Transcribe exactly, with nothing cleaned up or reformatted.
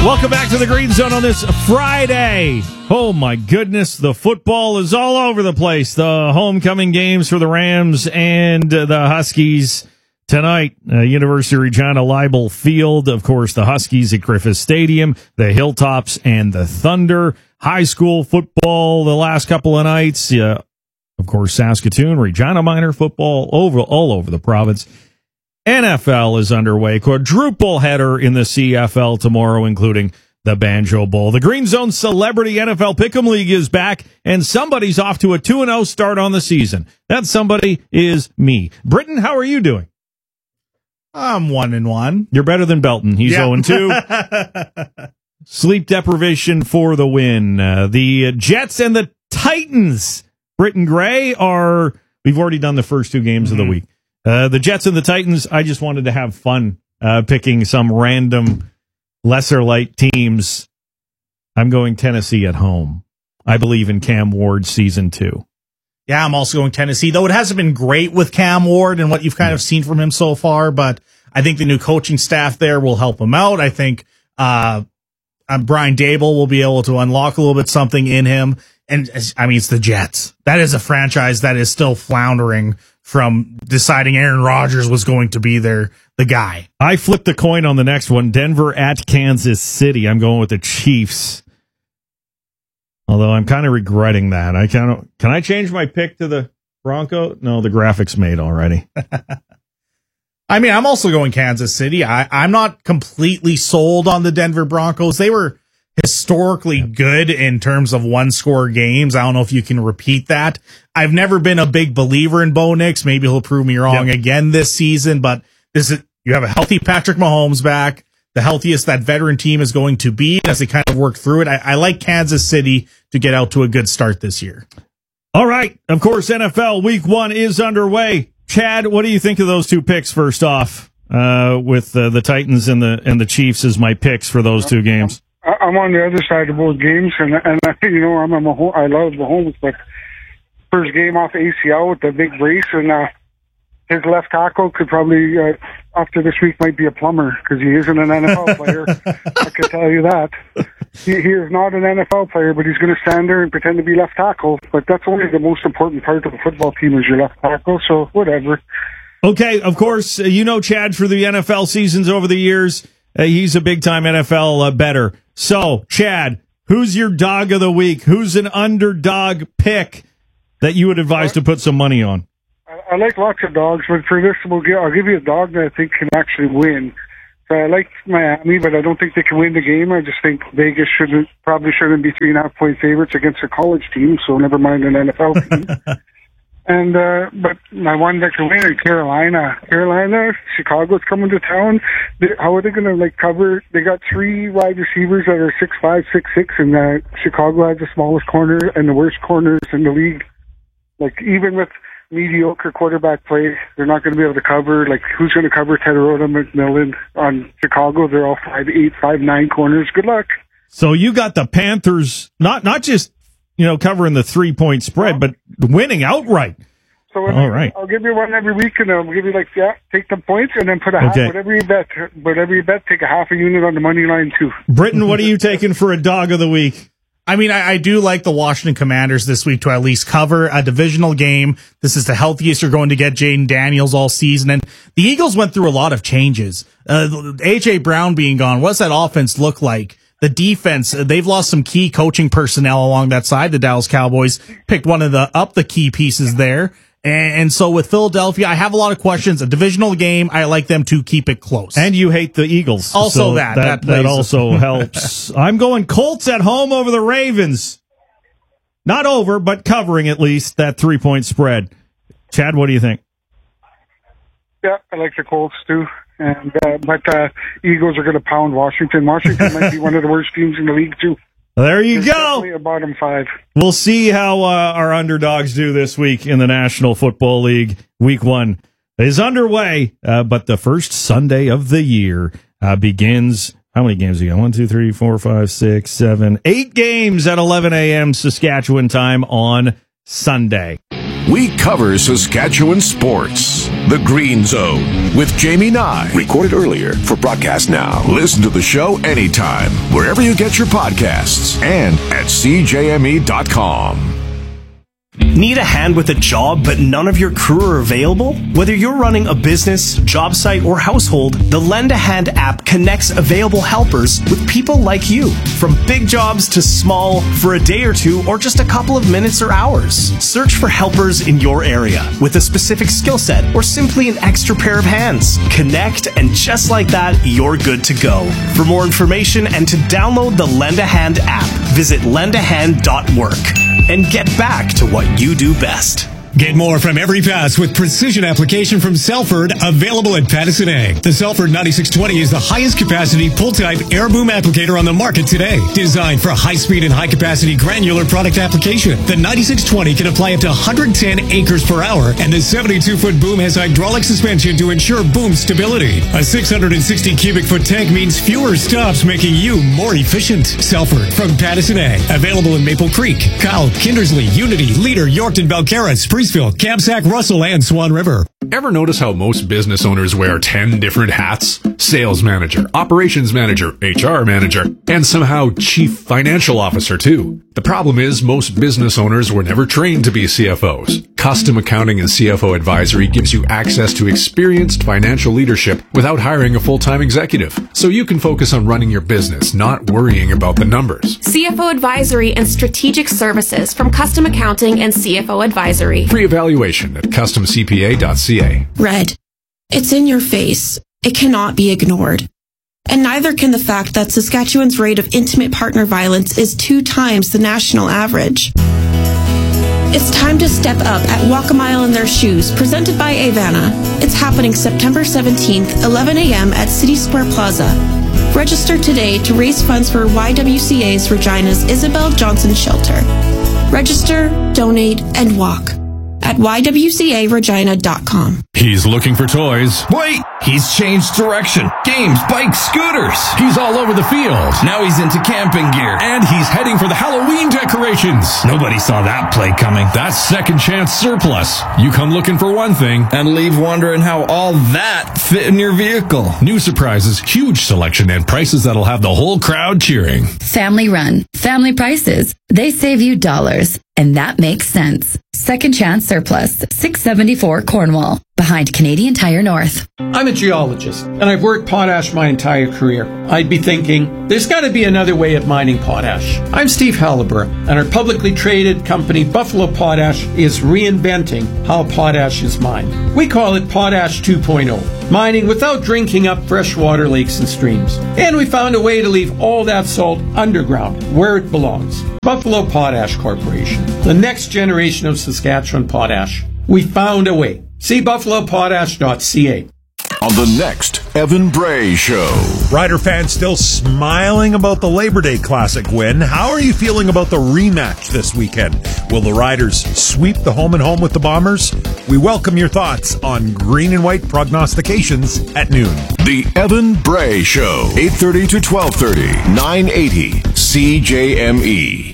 Welcome back to the Green Zone on this Friday. Oh, my goodness. The football is all over the place. The homecoming games for the Rams and uh, the Huskies tonight. Uh, University of Regina Leibel Field. Of course, the Huskies at Griffith Stadium, the Hilltops and the Thunder. High school football the last couple of nights. Uh, of course, Saskatoon, Regina Minor football over all over the province. N F L is underway. Quadruple header in the C F L tomorrow, including the Banjo Bowl. The Green Zone Celebrity N F L Pick'em League is back, and somebody's off to a two and oh start on the season. That somebody is me. Britton, how are you doing? I'm one and one. You're better than Belton. He's yeah. oh and two. Sleep deprivation for the win. Uh, the Jets and the Titans, Britton Gray, are, we've already done the first two games mm-hmm. of the week. Uh, the Jets and the Titans, I just wanted to have fun uh, picking some random lesser light teams. I'm going Tennessee at home. I believe in Cam Ward season two. Yeah, I'm also going Tennessee, though it hasn't been great with Cam Ward and what you've kind of seen from him so far, but I think the new coaching staff there will help him out. I think uh, uh, Brian Dable will be able to unlock a little bit something in him. And I mean, it's the Jets. That is a franchise that is still floundering from deciding Aaron Rodgers was going to be their the guy. I flipped the coin on the next one. Denver at Kansas City. I'm going with the Chiefs. Although I'm kind of regretting that. I kind of can I change my pick to the Bronco? No, the graphics made already. I mean, I'm also going Kansas City. I, I'm not completely sold on the Denver Broncos. They were historically good in terms of one-score games. I don't know if you can repeat that. I've never been a big believer in Bo Nix. Maybe he'll prove me wrong yep. again this season, but this is you have a healthy Patrick Mahomes back, the healthiest that veteran team is going to be as they kind of work through it. I, I like Kansas City to get out to a good start this year. All right. Of course, N F L Week One is underway. Chad, what do you think of those two picks first off, uh, with uh, the Titans and the and the Chiefs as my picks for those two games? I'm on the other side of both games, and and I, you know I'm a Mahomes, I love Mahomes, but first game off A C L with the big brace, and uh, his left tackle could probably uh, after this week might be a plumber because he isn't an N F L player. I can tell you that he, he is not an N F L player, but he's going to stand there and pretend to be left tackle. But that's only the most important part of the football team is your left tackle. So whatever. Okay, of course, uh, you know Chad for the N F L seasons over the years. Uh, he's a big-time N F L uh, bettor. So, Chad, who's your dog of the week? Who's an underdog pick that you would advise to put some money on? I, I like lots of dogs, but for this, we'll give, I'll give you a dog that I think can actually win. So I like Miami, but I don't think they can win the game. I just think Vegas shouldn't probably shouldn't be three and a half point favorites against a college team, so never mind an N F L team. And, uh, but my one that can win is Carolina. Carolina, Chicago's coming to town. They, how are they going to, like, cover? They got three wide receivers that are six five, six six, and uh, Chicago has the smallest corner and the worst corners in the league. Like, even with mediocre quarterback play, they're not going to be able to cover. Like, who's going to cover Tedorota McMillan on Chicago? They're all five eight, five nine corners. Good luck. So you got the Panthers, not not just, you know, covering the three-point spread, but winning outright. So all right. I'll give you one every week, and I'll give you, like, yeah, take the points, and then put a half, okay. whatever you bet, whatever you bet, take a half a unit on the money line, too. Britton, what are you taking for a dog of the week? I mean, I, I do like the Washington Commanders this week to at least cover a divisional game. This is the healthiest you're going to get Jaden Daniels all season. And the Eagles went through a lot of changes. Uh, A J Brown being gone, what's that offense look like? The defense, they've lost some key coaching personnel along that side. The Dallas Cowboys picked one of the up the key pieces there. And, and so with Philadelphia, I have a lot of questions. A divisional game, I like them to keep it close. And you hate the Eagles. Also so that. That, That, that also helps. I'm going Colts at home over the Ravens. Not over, but covering at least that three-point spread. Chad, what do you think? Yeah, I like the Colts, too. And uh, but uh, Eagles are going to pound Washington. Washington might be one of the worst teams in the league too. There you It's go. Definitely a bottom five. We'll see how uh, our underdogs do this week in the National Football League. Week one is underway, uh, but the first Sunday of the year uh, begins. How many games do you got? One, two, three, four, five, six, seven, eight games at eleven a.m. Saskatchewan time on Sunday. We cover Saskatchewan sports. The Green Zone with Jamie Nye. Recorded earlier for broadcast now. Listen to the show anytime, wherever you get your podcasts, and at c j m e dot com. Need a hand with a job, but none of your crew are available? Whether you're running a business, job site, or household, the Lend a Hand app connects available helpers with people like you. From big jobs to small, for a day or two, or just a couple of minutes or hours. Search for helpers in your area with a specific skill set, or simply an extra pair of hands. Connect, and just like that, you're good to go. For more information and to download the Lend a Hand app, visit lend a hand dot work. And get back to what you do best. Get more from every pass with precision application from Selford, available at Pattison Ag. The Selford ninety-six twenty is the highest capacity pull-type air boom applicator on the market today. Designed for high-speed and high-capacity granular product application, the ninety-six twenty can apply up to one hundred ten acres per hour, and the seventy-two foot boom has hydraulic suspension to ensure boom stability. A six hundred sixty cubic foot tank means fewer stops, making you more efficient. Selford from Pattison Ag, available in Maple Creek, Kyle, Kindersley, Unity, Leader, Yorkton, Belcarra, Spreesville, Kamsack, Russell, and Swan River. Ever notice how most business owners wear ten different hats? Sales manager, operations manager, H R manager, and somehow chief financial officer too. The problem is most business owners were never trained to be C F Os. Custom Accounting and C F O Advisory gives you access to experienced financial leadership without hiring a full-time executive. So you can focus on running your business, not worrying about the numbers. C F O Advisory and Strategic Services from Custom Accounting and C F O Advisory. Free evaluation at custom c p a dot c a. Red. It's in your face. It cannot be ignored. And neither can the fact that Saskatchewan's rate of intimate partner violence is two times the national average. It's time to step up at Walk a Mile in Their Shoes, presented by Avana. It's happening September seventeenth, eleven a.m. at City Square Plaza. Register today to raise funds for Y W C A's Regina's Isabel Johnson Shelter. Register, donate, and walk at y w c a regina dot com. He's looking for toys. Wait! He's changed direction. Games, bikes, scooters. He's all over the field. Now he's into camping gear. And he's heading for the Halloween decorations. Nobody saw that play coming. That's Second Chance Surplus. You come looking for one thing and leave wondering how all that fit in your vehicle. New surprises, huge selection, and prices that'll have the whole crowd cheering. Family run, family prices. They save you dollars. And that makes sense. Second Chance Surplus, six seventy-four Cornwall, behind Canadian Tire North. I'm a geologist, and I've worked potash my entire career. I'd be thinking, there's got to be another way of mining potash. I'm Steve Halliburton, and our publicly traded company, Buffalo Potash, is reinventing how potash is mined. We call it Potash two point oh, mining without drinking up freshwater lakes and streams. And we found a way to leave all that salt underground, where it belongs. Buffalo Potash Corporation, the next generation of Saskatchewan potash. We found a way. See buffalo potash dot c a. On the next Evan Bray Show. Rider fans still smiling about the Labor Day Classic win. How are you feeling about the rematch this weekend? Will the Riders sweep the home and home with the Bombers? We welcome your thoughts on Green and White prognostications at noon. The Evan Bray Show, eight thirty to twelve thirty, nine eighty C J M E.